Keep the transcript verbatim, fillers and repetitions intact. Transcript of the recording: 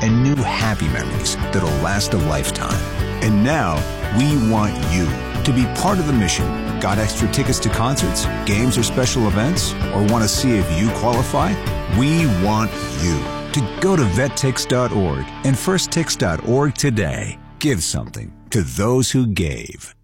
and new happy memories that'll last a lifetime. And now, we want you to be part of the mission. Got extra tickets to concerts, games, or special events? Or want to see if you qualify? We want you to go to vet tix dot org and first tix dot org today. Give something to those who gave.